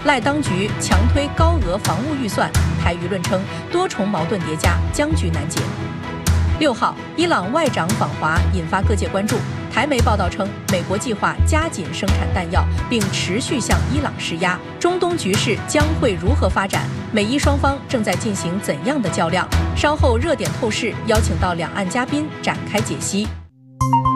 赖当局强推高额防务预算，台舆论称多重矛盾叠加，僵局难解。6号，伊朗外长访华引发各界关注。台媒报道称，美国计划加紧生产弹药，并持续向伊朗施压。中东局势将会如何发展？美伊双方正在进行怎样的较量？稍后热点透视邀请到两岸嘉宾展开解析。